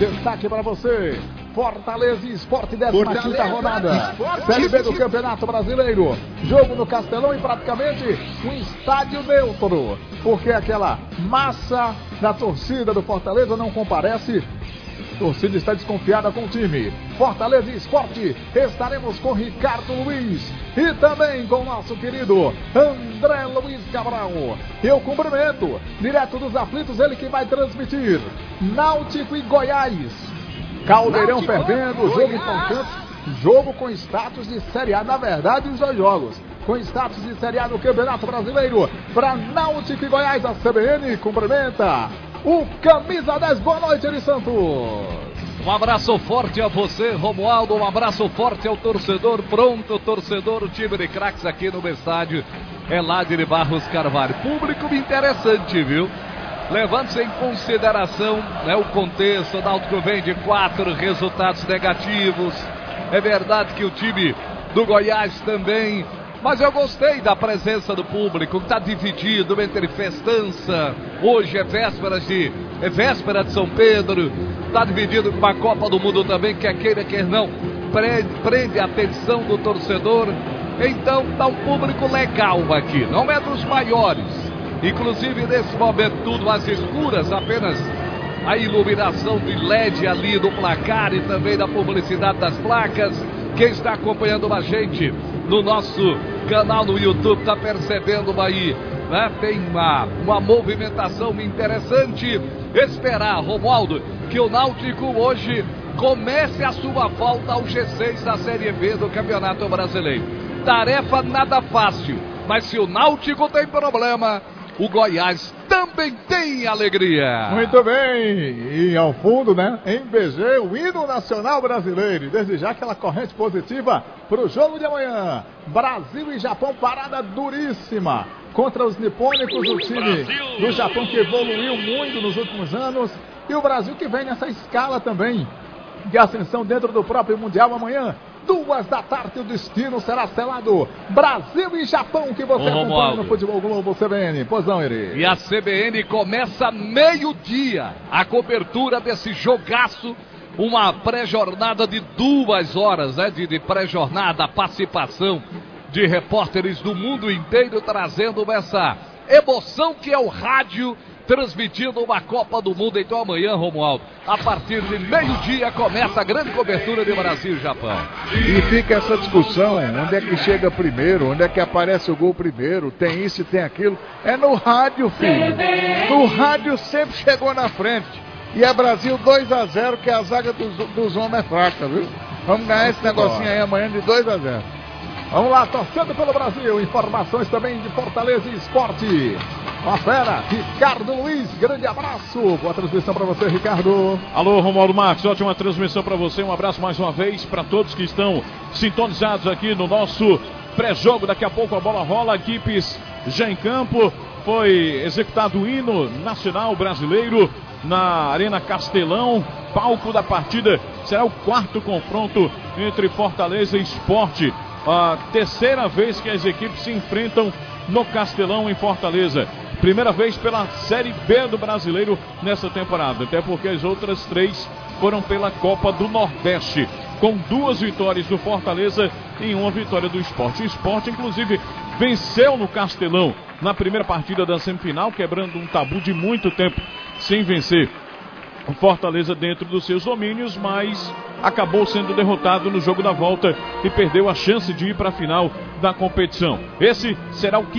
Destaque para você. Fortaleza e Sport, 15ª rodada. Série B do Campeonato Brasileiro. Jogo no Castelão e praticamente um estádio neutro. Porque aquela massa da torcida do Fortaleza não comparece. A torcida está desconfiada com o time. Fortaleza e Sport. Estaremos com Ricardo Luiz e também com o nosso querido André Luiz Cabral. Eu cumprimento, direto dos aflitos, ele que vai transmitir Náutico e Goiás. Caldeirão fervendo, jogo importante, jogo com status de Série A, na verdade os dois jogos com status de Série A no Campeonato Brasileiro. Para Náutico e Goiás, a CBN cumprimenta o Camisa 10, boa noite, Eri Santos. Um abraço forte a você, Romualdo, um abraço forte ao torcedor, pronto torcedor, o time de craques aqui no estádio, é lá de Barros Carvalho. Público interessante, viu? Levando-se em consideração, né, o contexto, o Náutico vem de 4 resultados negativos. É verdade que o time do Goiás também, mas eu gostei da presença do público, que está dividido entre festança. Hoje é véspera de São Pedro, está dividido com uma Copa do Mundo também, quer queira, quer não, prende a atenção do torcedor. Então está um público legal aqui, não é dos maiores. Inclusive nesse momento tudo às escuras, apenas a iluminação de LED ali do placar e também da publicidade das placas. Quem está acompanhando a gente no nosso canal no YouTube está percebendo aí, né? Tem uma movimentação interessante. Esperar, Romualdo, que o Náutico hoje comece a sua volta ao G6 da Série B do Campeonato Brasileiro. Tarefa nada fácil, mas se o Náutico tem problema, o Goiás também tem alegria. Muito bem. E ao fundo, né? Em BG, o hino nacional brasileiro. E desde já aquela corrente positiva para o jogo de amanhã. Brasil e Japão, parada duríssima contra os nipônicos. O time do Japão que evoluiu muito nos últimos anos. E o Brasil que vem nessa escala também de ascensão dentro do próprio Mundial. Amanhã, 2 da tarde, o destino será selado. Brasil e Japão, que você acompanha no Futebol Globo CBN. Pois não, Eri. E a CBN começa meio-dia a cobertura desse jogaço. Uma pré-jornada de 2 horas, né? De pré-jornada, participação de repórteres do mundo inteiro, trazendo essa emoção que é o rádio, transmitindo uma Copa do Mundo. Então amanhã, Romualdo, a partir de meio-dia começa a grande cobertura de Brasil e Japão. E fica essa discussão, onde é que chega primeiro, onde é que aparece o gol primeiro, tem isso e tem aquilo. É no rádio, filho. No rádio sempre chegou na frente. E é Brasil 2-0, que a zaga dos homens é fraca, viu? Vamos ganhar esse negocinho aí amanhã de 2-0. Vamos lá, torcendo pelo Brasil. Informações também de Fortaleza e Esporte. Uma fera, Ricardo Luiz, grande abraço. Boa transmissão para você, Ricardo. Alô, Romualdo Marques, ótima transmissão para você. Um abraço mais uma vez para todos que estão sintonizados aqui no nosso pré-jogo. Daqui a pouco a bola rola, equipes já em campo. Foi executado o hino nacional brasileiro na Arena Castelão. Palco da partida será o 4º confronto entre Fortaleza e Sport. A 3ª vez que as equipes se enfrentam no Castelão, em Fortaleza. Primeira vez pela Série B do Brasileiro nessa temporada, até porque as outras 3 foram pela Copa do Nordeste, com 2 vitórias do Fortaleza e 1 vitória do Sport. O Sport, inclusive, venceu no Castelão na primeira partida da semifinal, quebrando um tabu de muito tempo sem vencer o Fortaleza dentro dos seus domínios, mas acabou sendo derrotado no jogo da volta e perdeu a chance de ir para a final da competição. Esse será o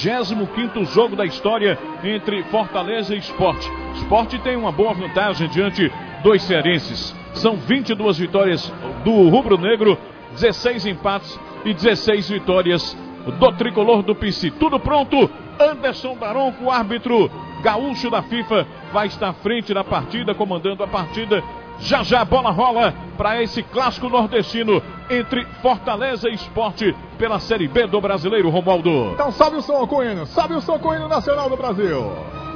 55º jogo da história entre Fortaleza e Sport. Sport tem uma boa vantagem diante dos cearenses. São 22 vitórias do rubro-negro, 16 empates e 16 vitórias do tricolor do PC. Tudo pronto. Anderson Daronco, o árbitro gaúcho da FIFA, vai estar à frente da partida, comandando a partida. Já já a bola rola para esse clássico nordestino entre Fortaleza e Sport pela Série B do Brasileiro, Romualdo. Então sobe o som com o hino nacional do Brasil.